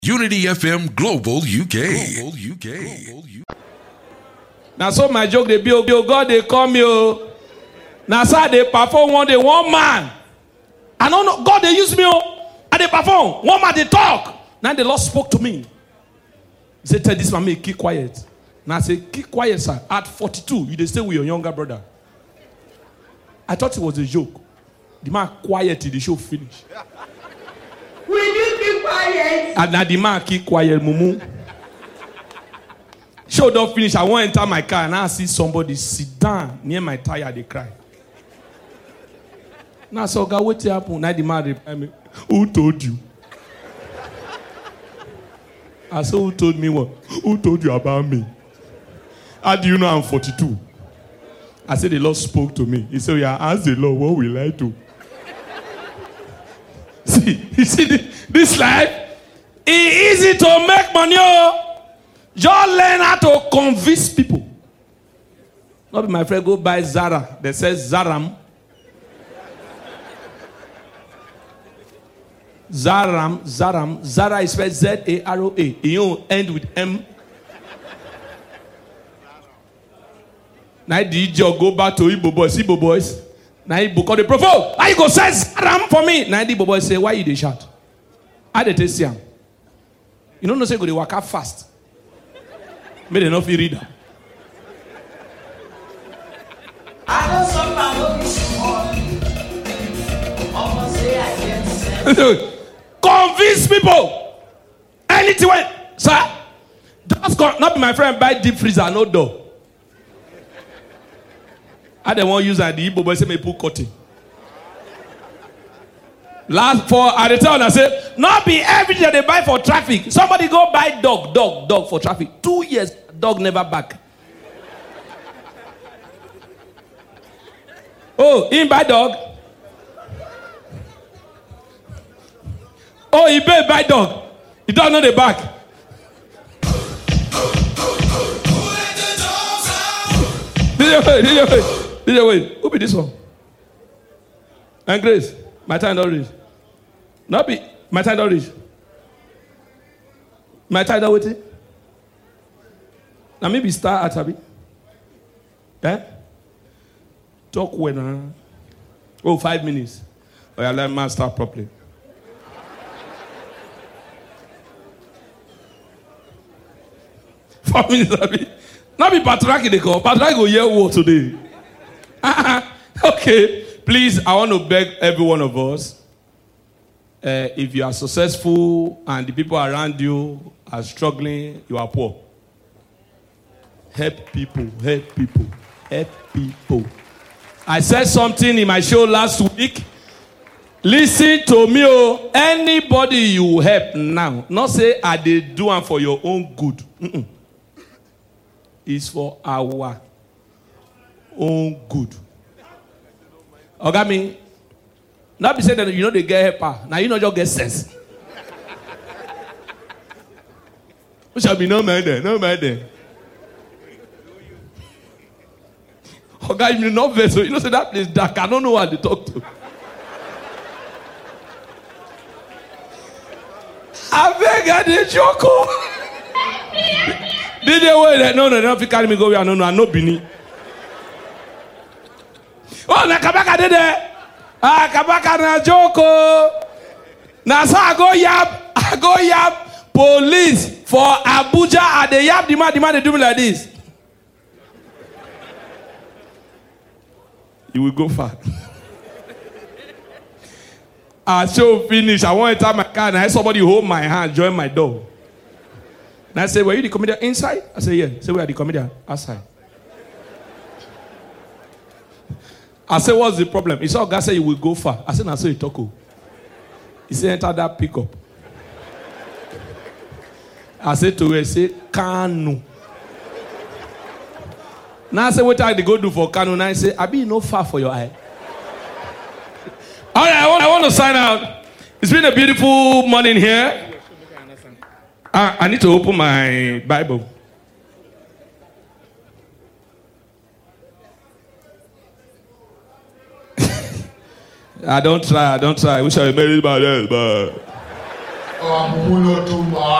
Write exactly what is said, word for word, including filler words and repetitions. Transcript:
Unity F M Global U K. Global U K. Global U K. Now so my joke they be oh God they come you. Now so they perform one day one man. I don't know God they use me oh and they perform one man they talk. Now the Lord spoke to me. He said tell this man me keep quiet. Now I say keep quiet sir. At forty-two you they stay with your younger brother. I thought it was a joke. The man quiet till the show finish. Will you keep quiet? And now the man keep quiet, mumu. Show don't finish. I want to enter my car and I see somebody sit down near my tire. They cry. Now so God, what happened? Now the man reply me, who told you? I said, who told me what? Who told you about me? How do you know I'm forty-two? I said, the Lord spoke to me. He said, yeah, ask the Lord, what will I do? See, you see this, this life? It's easy to make money. Just learn how to convince people. Not be my friend go buy Zara. They say Zaram. Zaram, Zaram. Zara is spelled Z A R O A. You end with M. Now the job go back to Igbo boys. Igbo boys. Now Igbo call the prophet. Why you go say Zaram for me? Now the Igbo boys say, why you dey shout? I dey taste him. You don't know say go dey waka fast. May they not feel reader. I know some people be small. Almost say I get sense. Convince people. Anything when, sir. Just go, not be my friend buy deep freezer no door. I don't want to use that. The Igbo boy say me put cutting. Last for at the time I say, not be everything they buy for traffic. Somebody go buy dog, dog, dog for traffic. Two years, dog never back. Oh, he buy dog. Oh, he buy buy dog. He don't know the back. Did you wait? Did you wait? Did you wait? Who be this one? And Grace, my time don't reach. Not be my time don't reach. My time don't wait. Now maybe start at Abby. Eh? Talk when uh, oh five minutes. Oh yeah, let me start properly. Four minutes, Abby. Not be Patrick they call. Patrick go hear what today. Okay, please, I want to beg every one of us. Uh, if you are successful and the people around you are struggling, you are poor. Help people, help people, help people. I said something in my show last week. Listen to me, oh. Anybody you help now, not say I they do them for your own good. Mm-mm. It's for our own good. Okay, me. Not be saying that you know they get helper. Now you know just get sense. We shall be no man there, no man there. Okay, you know vessel. You know say that place dark. I don't know what they talk to. I beg I did joke. Did they wait that? No, no, they don't carry me go where I no, no, I no Bini. Oh, na kabaka did it. Ah, kabaka na joko. Na so I go yap, I go yap police for Abuja and they yap the man, the man they do me like this. You will go far. I show finish. I want to enter my car and I had somebody hold my hand, join my door. And I say, were you the comedian inside? I say, yeah. I say, where are the comedian? Outside. I said, what's the problem? He said, God said you will go far. I said, I saw you talk. He said, enter that pickup. I said to her, I said, Kanu. Now I said, what I go do for Kanu? Now I say, I be no far for your eye. All right, I want, I want to sign out. It's been a beautiful morning here. I, I need to open my Bible. I don't try, I don't try. I wish I made it by that, but Oh, I'm not too much.